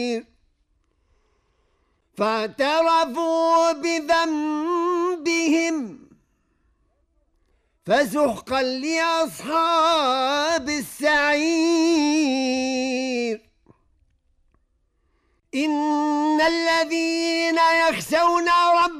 فاعترفوا بذنبهم فسحقا لأصحاب السعير. إن الذين يخشون ربهم